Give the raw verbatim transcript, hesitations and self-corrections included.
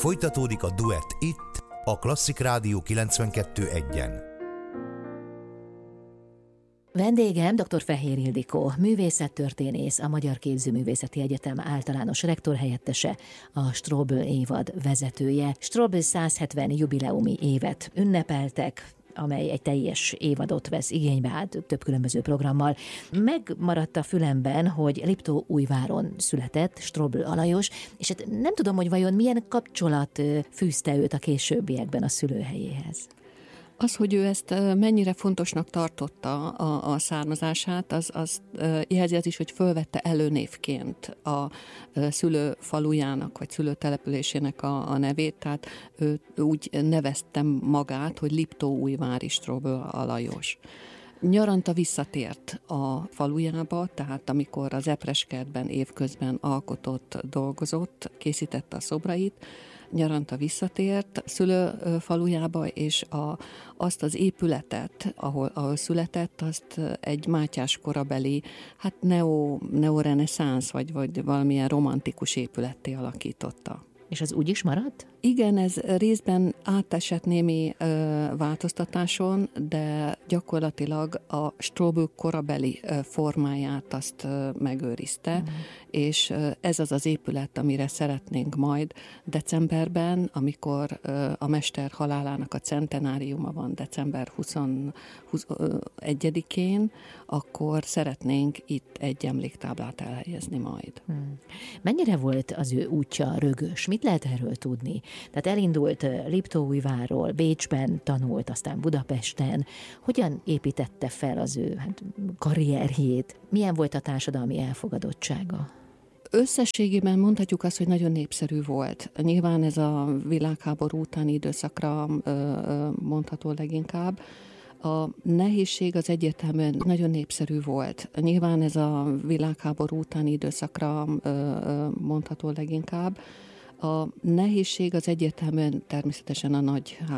Folytatódik a duett itt, a Klasszik Rádió kilencvenkettő egyen. Vendégem dr. Fehér Ildikó, művészettörténész, a Magyar Képzőművészeti Egyetem általános rektorhelyettese, a Strobl évad vezetője. Strobl száz hetven jubileumi évet ünnepeltek, amely egy teljes évadot vesz igénybe, hát több különböző programmal. Megmaradt a fülemben, hogy Liptóújváron született Strobl Alajos, és hát nem tudom, hogy vajon milyen kapcsolat fűzte őt a későbbiekben a szülőhelyéhez. Az, hogy ő ezt mennyire fontosnak tartotta a, a származását, az, az jelzi az is, hogy fölvette előnévként a szülő falujának, vagy szülőtelepülésének a, a nevét, tehát ő úgy nevezte magát, hogy Liptóújvári Strobl Alajos. Nyaranta visszatért a falujába, tehát amikor az Epreskertben évközben alkotott, dolgozott, készítette a szobrait, nyaranta visszatért szülőfalujába, és a, azt az épületet, ahol, ahol született, azt egy Mátyás korabeli, hát neo, neoreneszánsz, vagy, vagy valamilyen romantikus épületté alakította. És az úgy is maradt? Igen, ez részben átesett némi ö, változtatáson, de gyakorlatilag a Strobl korabeli ö, formáját azt ö, megőrizte, mm. és ö, ez az az épület, amire szeretnénk majd decemberben, amikor ö, a mester halálának a centenáriuma van december huszonegyedikén, akkor szeretnénk itt egy emléktáblát elhelyezni majd. Mm. Mennyire volt az ő útja rögös? Mit lehet erről tudni? Tehát elindult Liptóújvárról, Bécsben tanult, aztán Budapesten. Hogyan építette fel az ő hát, karrierjét? Milyen volt a társadalmi elfogadottsága? Összességében mondhatjuk azt, hogy nagyon népszerű volt. Nyilván ez a világháború utáni időszakra mondható leginkább. A nehézség az egyértelműen nagyon népszerű volt. Nyilván ez a világháború utáni időszakra mondható leginkább. A nehézség az egyértelműen természetesen a nagy